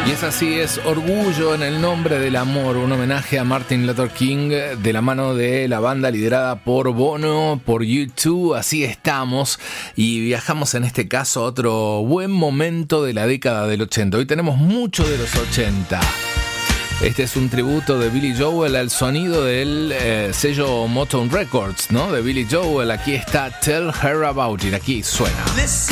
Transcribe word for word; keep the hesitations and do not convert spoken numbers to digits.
Y es así, es Orgullo en el nombre del amor, un homenaje a Martin Luther King de la mano de la banda liderada por Bono, por U dos. Así estamos y viajamos en este caso a otro buen momento de la década del ochenta. Hoy tenemos mucho de los ochenta. Este es un tributo de Billy Joel al sonido del eh, sello Motown Records, ¿no? De Billy Joel. Aquí está Tell Her About It. Aquí suena.